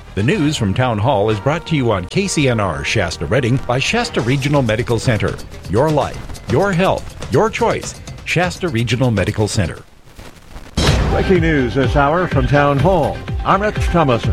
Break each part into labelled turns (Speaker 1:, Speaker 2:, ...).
Speaker 1: The news from Town Hall is brought to you on KCNR Shasta Redding by Shasta Regional Medical Center. Your life, your health, your choice. Shasta Regional Medical Center.
Speaker 2: Breaking news this hour from Town Hall. I'm Rich Thomason.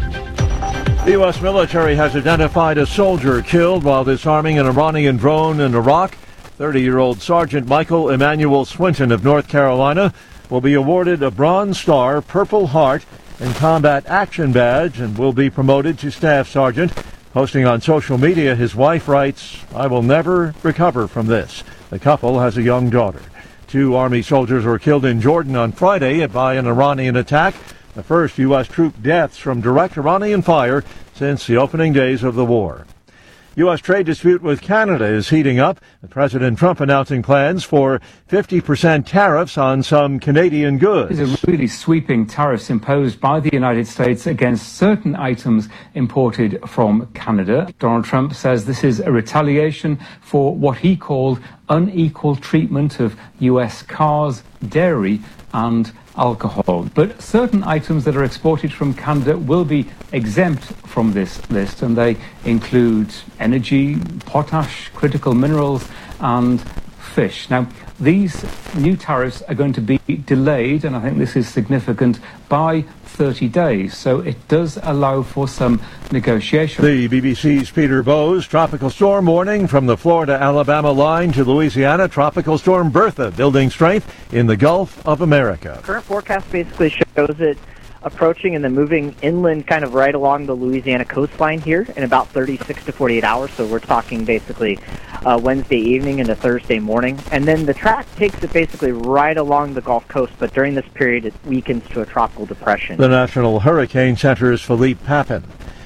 Speaker 2: The U.S. military has identified a soldier killed while disarming an Iranian drone in Iraq. 30-year-old Sergeant Michael Emmanuel Swinton of North Carolina will be awarded a Bronze Star, Purple Heart, and Combat Action Badge and will be promoted to Staff Sergeant. Posting on social media, his wife writes, "I will never recover from this." The couple has a young daughter. 2 Army soldiers were killed in Jordan on Friday by an Iranian attack, the first U.S. troop deaths from direct Iranian fire since the opening days of the war. U.S. trade dispute with Canada is heating up, with President Trump announcing plans for 50% tariffs on some Canadian goods.
Speaker 3: These are really sweeping tariffs imposed by the United States against certain items imported from Canada. Donald Trump says this is a retaliation for what he called unequal treatment of U.S. cars, dairy and alcohol. But certain items that are exported from Canada will be exempt from this list, and they include energy, potash, critical minerals and fish. Now, these new tariffs are going to be delayed, and I think this is significant, by 30 days. So it does allow for some negotiation.
Speaker 2: The BBC's Peter Bowes. Tropical storm warning from the Florida-Alabama line to Louisiana. Tropical storm Bertha building strength in the Gulf of America.
Speaker 4: Current forecast basically shows it approaching and then moving inland kind of right along the Louisiana coastline here in about 36 to 48 hours. So we're talking basically Wednesday evening into Thursday morning. And then the track takes it basically right along the Gulf Coast, but during this period it weakens to a tropical depression.
Speaker 2: The National Hurricane Center's Philippe Papin.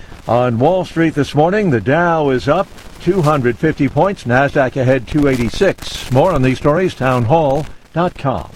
Speaker 2: On Wall Street this morning, the Dow is up 250 points, NASDAQ ahead 286. More on these stories, townhall.com.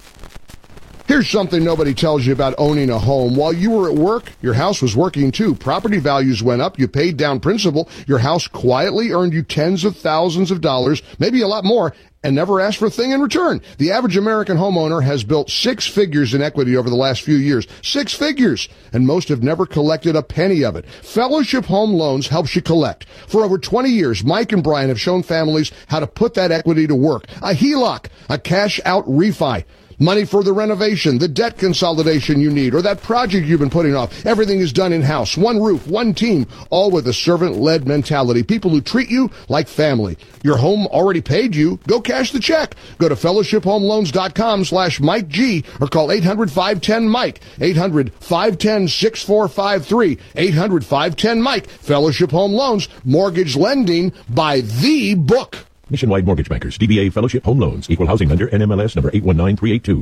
Speaker 5: Here's something nobody tells you about owning a home. While you were at work, your house was working too. Property values went up. You paid down principal. Your house quietly earned you tens of thousands of dollars, maybe a lot more, and never asked for a thing in return. The average American homeowner has built 6 figures in equity over the last few years. 6 figures! And most have never collected a penny of it. Fellowship Home Loans helps you collect. For over 20 years, Mike and Brian have shown families how to put that equity to work. A HELOC, a cash-out refi. Money for the renovation, the debt consolidation you need, or that project you've been putting off. Everything is done in-house. One roof, one team, all with a servant-led mentality. People who treat you like family. Your home already paid you. Go cash the check. Go to fellowshiphomeloans.com/Mike G or call 800-510-MIKE. 800-510-6453. 800-510-MIKE. Fellowship Home Loans. Mortgage lending by the book.
Speaker 6: Nationwide Mortgage Bankers, DBA Fellowship Home Loans, Equal Housing Lender, NMLS number 819382.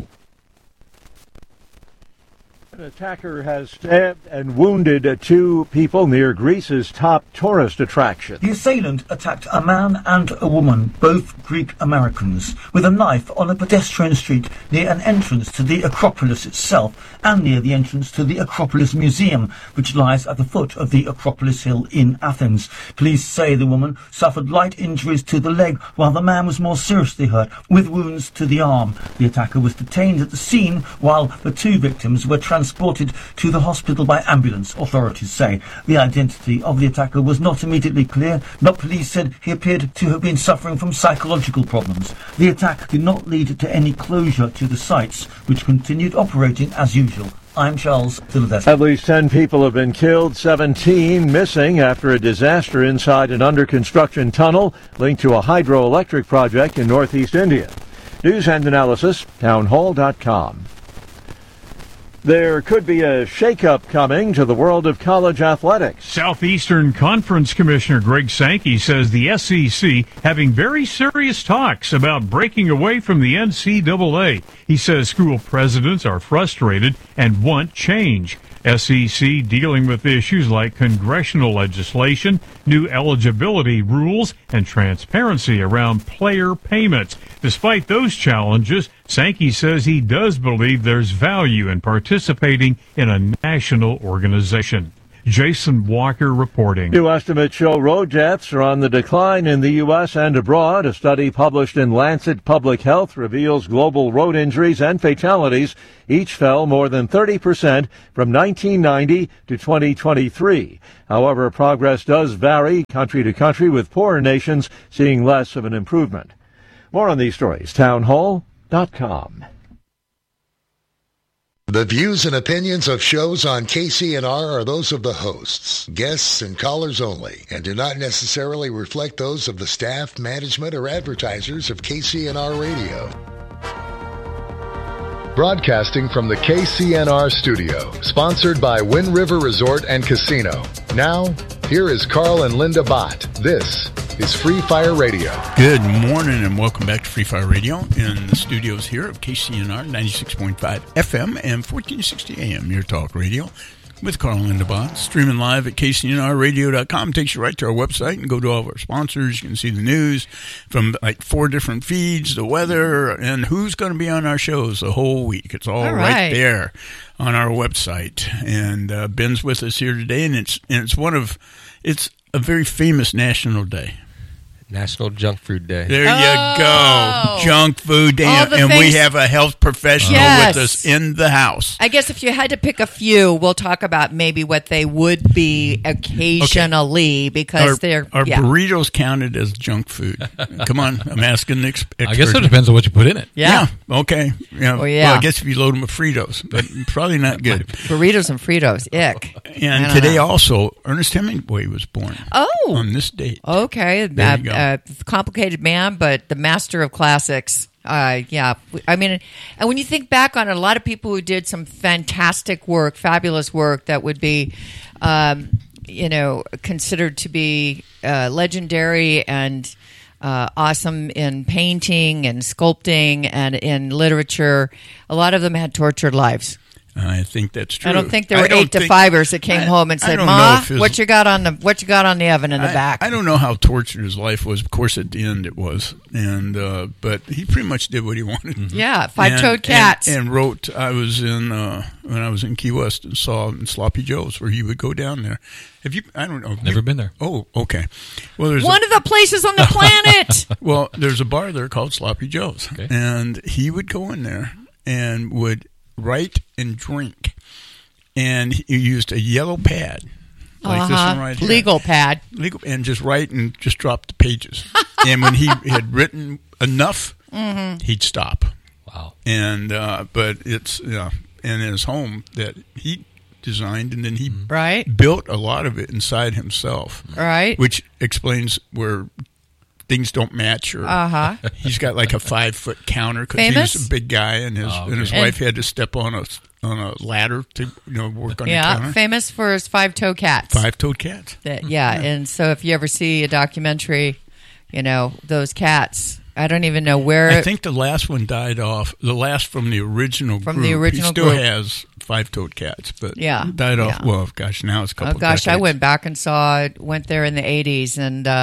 Speaker 2: An attacker has stabbed and wounded 2 people near Greece's top tourist attraction.
Speaker 7: The assailant attacked a man and a woman, both Greek Americans, with a knife on a pedestrian street near an entrance to the Acropolis itself and near the entrance to the Acropolis Museum, which lies at the foot of the Acropolis Hill in Athens. Police say the woman suffered light injuries to the leg, while the man was more seriously hurt, with wounds to the arm. The attacker was detained at the scene, while the 2 victims were transported to the hospital by ambulance, authorities say. The identity of the attacker was not immediately clear, but police said he appeared to have been suffering from psychological problems. The attack did not lead to any closure to the sites, which continued operating as usual. I'm Charles Philadelphia.
Speaker 2: At least 10 people have been killed, 17 missing after a disaster inside an under-construction tunnel linked to a hydroelectric project in northeast India. News and analysis, townhall.com. There could be a shakeup coming to the world of college athletics.
Speaker 8: Southeastern Conference Commissioner Greg Sankey says the SEC having very serious talks about breaking away from the NCAA. He says school presidents are frustrated and want change. SEC dealing with issues like congressional legislation, new eligibility rules, and transparency around player payments. Despite those challenges, Sankey says he does believe there's value in participating in a national organization. Jason Walker reporting.
Speaker 2: New estimates show road deaths are on the decline in the U.S. and abroad. A study published in Lancet Public Health reveals global road injuries and fatalities each fell more than 30% from 1990 to 2023. However, progress does vary country to country, with poorer nations seeing less of an improvement. More on these stories, townhall.com.
Speaker 9: The views and opinions of shows on KCNR are those of the hosts, guests, and callers only, and do not necessarily reflect those of the staff, management, or advertisers of KCNR Radio. Broadcasting from the KCNR studio, sponsored by Wind River Resort and Casino. Now, here is Carl and Linda Bott. This is Free Fire Radio.
Speaker 10: Good morning and welcome back to Free Fire Radio in the studios here of KCNR 96.5 FM and 1460 AM, your talk radio with Carl and Linda Bott. Streaming live at KCNRradio.com. Takes you right to our website and go to all of our sponsors. You can see the news from like 4 different feeds, the weather, and who's going to be on our shows the whole week. It's all right there on our website. And Ben's with us here today, and it's a very famous national day.
Speaker 11: National Junk Food Day.
Speaker 10: There you go. Junk Food Day. And we have a health professional with us in the house.
Speaker 12: I guess if you had to pick a few, we'll talk about maybe what they would be occasionally, because
Speaker 10: Are burritos counted as junk food? Come on, I'm asking the expert.
Speaker 11: I guess it depends on what you put in it.
Speaker 10: Yeah. Okay. Well, I guess if you load them with Fritos, but probably not good.
Speaker 12: Burritos and Fritos, ick.
Speaker 10: And today also, Ernest Hemingway was born. On this date.
Speaker 12: Okay.
Speaker 10: There you go.
Speaker 12: Complicated man, but the master of classics. I mean, and when you think back on it, a lot of people who did some fantastic work, fabulous work that would be, considered to be legendary and awesome in painting and sculpting and in literature, a lot of them had tortured lives.
Speaker 10: I think that's true.
Speaker 12: I don't think there were 8-to-5ers that came home and said, "Ma, what you got on the oven in the back?"
Speaker 10: I don't know how tortured his life was. Of course, at the end it was, and but he pretty much did what he wanted.
Speaker 12: Mm-hmm. Yeah, 5-toed cats.
Speaker 10: And wrote. I was in when I was in Key West and saw in Sloppy Joe's where he would go down there. Have you? I don't know.
Speaker 11: Never been there.
Speaker 10: Oh, okay. Well, there's
Speaker 12: one of the places on the planet.
Speaker 10: Well, there's a bar there called Sloppy Joe's, and he would go in there and would write and drink, and he used a yellow pad like this one right here.
Speaker 12: Legal pad,
Speaker 10: and just write and just drop the pages. And when he had written enough, he'd stop.
Speaker 11: Wow.
Speaker 10: And but it's in his home that he designed, and then he built a lot of it inside himself, which explains where things don't match, or he's got like a 5-foot counter because he was a big guy, and his wife had to step on a ladder to work on the counter.
Speaker 12: Yeah, famous for his 5-toed cats.
Speaker 10: 5-toed cats.
Speaker 12: And so if you ever see a documentary, those cats. I don't even know where.
Speaker 10: I think the last one died off. The last from the original group. He still has 5-toed cats, but died off. Well, gosh, now it's a couple.
Speaker 12: Oh gosh,
Speaker 10: decades.
Speaker 12: I went back and saw it. Went there in the 80s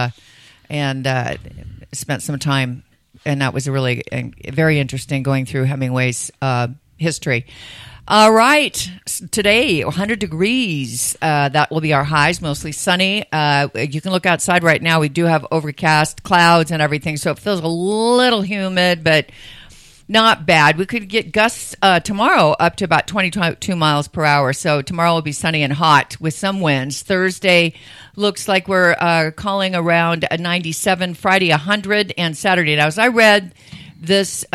Speaker 12: and spent some time, and that was really very interesting going through Hemingway's history. All right, today 100 degrees. That will be our highs, mostly sunny. You can look outside right now. We do have overcast clouds and everything, so it feels a little humid, but not bad. We could get gusts tomorrow up to about 22 miles per hour. So tomorrow will be sunny and hot with some winds. Thursday looks like we're calling around a 97, Friday 100, and Saturday. Now, as I read this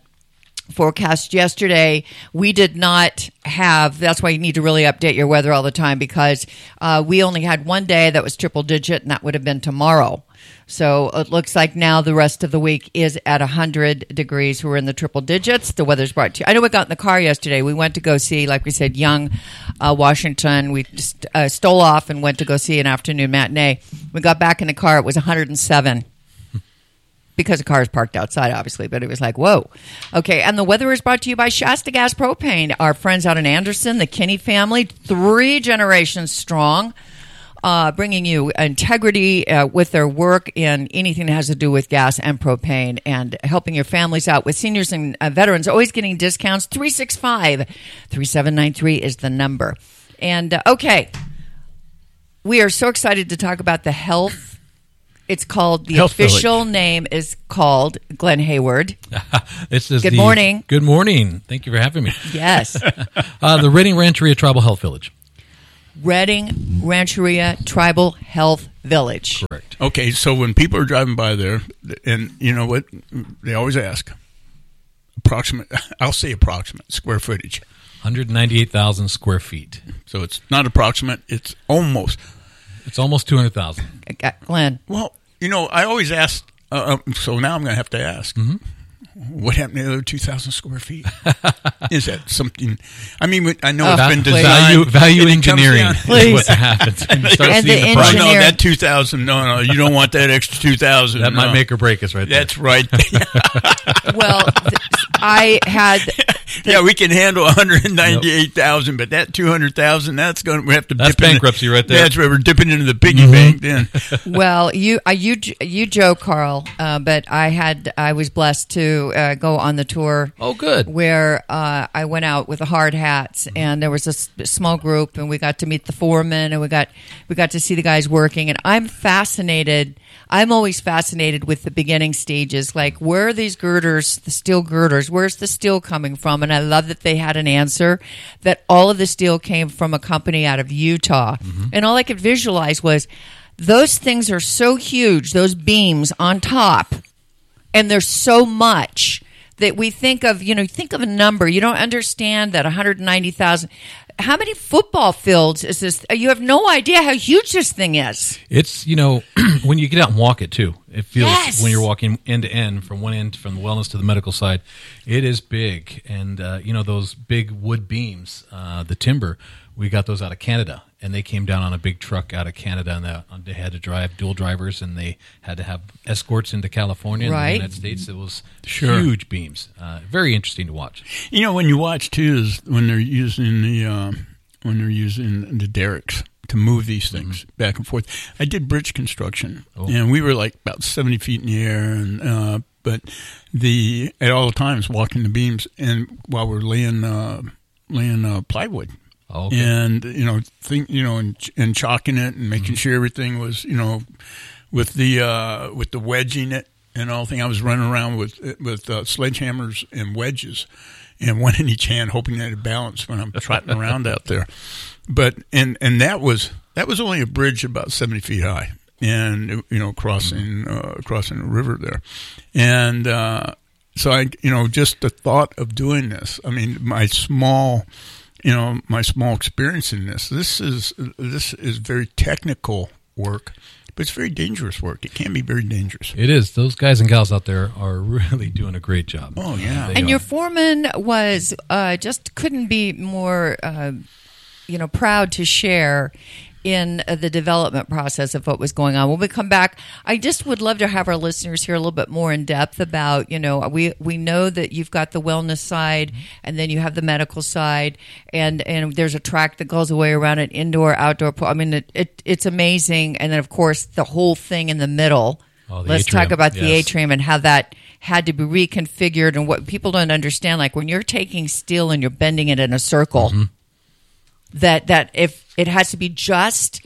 Speaker 12: forecast yesterday, we did not have, that's why you need to really update your weather all the time, because we only had one day that was triple digit, and that would have been tomorrow. So it looks like now the rest of the week is at 100 degrees. We're in the triple digits. The weather's brought to you. I know we got in the car yesterday. We went to go see, like we said, Young Washington. We just stole off and went to go see an afternoon matinee. We got back in the car. It was 107. Because the car is parked outside, obviously, but it was like, whoa. Okay, and the weather is brought to you by Shasta Gas Propane. Our friends out in Anderson, the Kinney family, 3 generations strong, bringing you integrity with their work in anything that has to do with gas and propane, and helping your families out with seniors and veterans, always getting discounts. 365-3793 is the number. And, okay, we are so excited to talk about the health. It's called, the
Speaker 11: Health
Speaker 12: official
Speaker 11: Village.
Speaker 12: name is called Glenn Hayward.
Speaker 11: Good
Speaker 12: morning.
Speaker 11: Good morning. Thank you for having me.
Speaker 12: Yes.
Speaker 11: The Redding Rancheria Tribal Health Village.
Speaker 12: Redding Rancheria Tribal Health Village.
Speaker 11: Correct.
Speaker 10: Okay, so when people are driving by there, and you know what, they always ask, approximate square footage.
Speaker 11: 198,000 square feet.
Speaker 10: So it's not approximate, it's almost.
Speaker 11: It's almost 200,000.
Speaker 12: Glenn.
Speaker 10: Well, you know, I always ask, so now I'm going to have to ask.
Speaker 11: Mm-hmm.
Speaker 10: What happened to the other 2,000 square feet? Is that something? I mean, I know it's been
Speaker 11: please.
Speaker 10: designed.
Speaker 11: Value engineering
Speaker 12: Please.
Speaker 11: is what happens when you start
Speaker 12: And
Speaker 11: seeing
Speaker 12: the
Speaker 11: the price.
Speaker 12: engineer-
Speaker 10: No, that 2,000. No, you don't want that extra 2,000.
Speaker 11: That might make or break us right there.
Speaker 10: That's right.
Speaker 12: Well, I had...
Speaker 10: Yeah, we can handle 198,000, but that 200,000, that's going. We have to.
Speaker 11: That's
Speaker 10: dip in
Speaker 11: bankruptcy right there.
Speaker 10: That's where we're dipping into the piggy bank. Then.
Speaker 12: Well, you joke, Carl, but I was blessed to go on the tour.
Speaker 11: Oh, good.
Speaker 12: Where I went out with the hard hats, and there was a small group, and we got to meet the foreman, and we got to see the guys working, and I'm fascinated. I'm always fascinated with the beginning stages, like where are these girders, the steel girders, where's the steel coming from? And I love that they had an answer that all of the steel came from a company out of Utah. And all I could visualize was those things are so huge, those beams on top, and there's so much that we think of, think of a number. You don't understand that 190,000. How many football fields is this? You have no idea how huge this thing is.
Speaker 11: It's, when you get out and walk it, too. It feels,
Speaker 12: Yes.
Speaker 11: when you're walking end to end, from one end, from the wellness to the medical side, it is big. And, those big wood beams, the timber, we got those out of Canada. And they came down on a big truck out of Canada, and they had to drive dual drivers, and they had to have escorts into California and
Speaker 12: Right.
Speaker 11: the United States. It was
Speaker 10: Sure.
Speaker 11: huge beams. Very interesting to watch.
Speaker 10: You know, when you watch too, is when they're using the derricks to move these things back and forth. I did bridge construction, and we were like about 70 feet in the air, and but at all times walking the beams, and while we're laying plywood.
Speaker 11: Oh, okay.
Speaker 10: And and chalking it and making sure everything was with the wedging it and all thing. I was running around with sledgehammers and wedges, and one in each hand, hoping that it balanced when I'm trotting around out there. But and that was only a bridge about 70 feet high, and crossing a river there, and so I just the thought of doing this. I mean, my small experience in this is very technical work, but it's very dangerous work. It can be very dangerous.
Speaker 11: It is. Those guys and gals out there are really doing a great job.
Speaker 10: Oh, yeah.
Speaker 12: And your foreman was just couldn't be more, proud to share in the development process of what was going on. When we come back, I just would love to have our listeners hear a little bit more in depth about, we know that you've got the wellness side, and then you have the medical side, and there's a track that goes away around an indoor, outdoor pool. I mean, it's amazing. And then, of course, the whole thing in the middle.
Speaker 11: Oh, the
Speaker 12: Let's
Speaker 11: atrium.
Speaker 12: talk about the
Speaker 11: Yes.
Speaker 12: atrium and how that had to be reconfigured, and what people don't understand, like when you're taking steel and you're bending it in a circle, that if it has to be just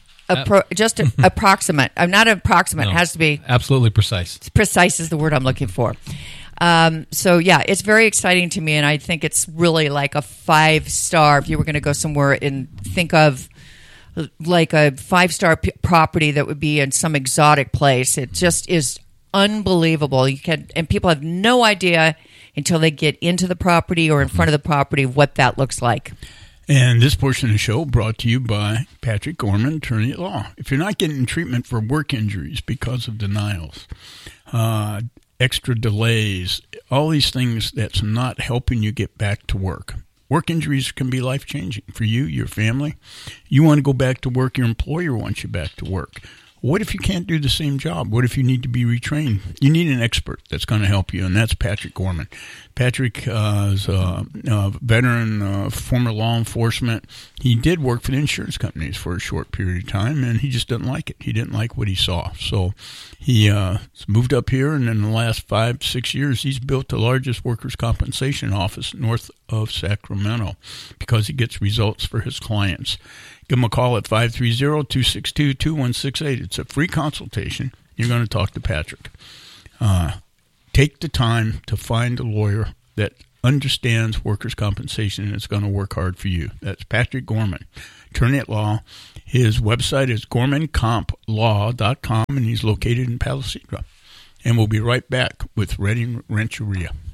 Speaker 12: approximate. I'm not approximate.
Speaker 11: No,
Speaker 12: it has to be
Speaker 11: absolutely precise.
Speaker 12: precise is the word I'm looking for. So yeah, it's very exciting to me, and I think it's really like a 5-star. If you were going to go somewhere and think of like a 5-star property that would be in some exotic place, it just is unbelievable. And people have no idea until they get into the property or in front of the property what that looks like.
Speaker 10: And this portion of the show brought to you by Patrick Gorman, attorney at law. If you're not getting treatment for work injuries because of denials, extra delays, all these things that's not helping you get back to work. Work injuries can be life-changing for you, your family. You want to go back to work, your employer wants you back to work. What if you can't do the same job? What if you need to be retrained? You need an expert that's going to help you, and that's Patrick Gorman. Patrick is a veteran, former law enforcement. He did work for the insurance companies for a short period of time, and he just didn't like it. He didn't like what he saw. So he moved up here, and in the last 5-6 years, he's built the largest workers' compensation office north of Sacramento because he gets results for his clients. Give him a call at 530-262-2168. It's a free consultation. You're going to talk to Patrick. Take the time to find a lawyer that understands workers' compensation and is going to work hard for you. That's Patrick Gorman, attorney at law. His website is gormancomplaw.com, and he's located in Palo Seco. And we'll be right back with Redding Rancheria.